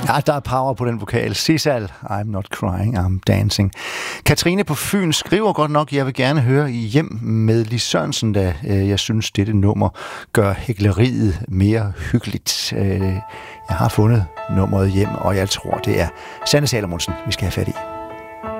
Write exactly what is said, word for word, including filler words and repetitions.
Ja, der er power på den vokal. Sissal, I'm not crying, I'm dancing. Katrine på Fyn skriver godt nok, jeg vil gerne høre i Hjem med Lis Sørensen, da øh, jeg synes, dette nummer gør hækleriet mere hyggeligt. Øh, jeg har fundet nummeret Hjem, og jeg tror, det er Sanne Salomonsen, vi skal have fat i.